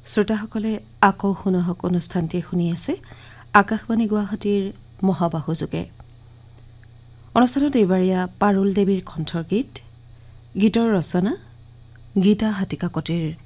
শ্ৰোতাসকলে আকৌ শুনক অনুষ্ঠানটি শুনি আছে আকাশবাণী গুৱাহাটীৰ মহাবাহু যোগে। অনুষ্ঠানত এইবাৰীয়া পাৰুল দেৱীৰ কণ্ঠৰ গীতৰ ৰচনা গীতা হাতীকাকতিৰ।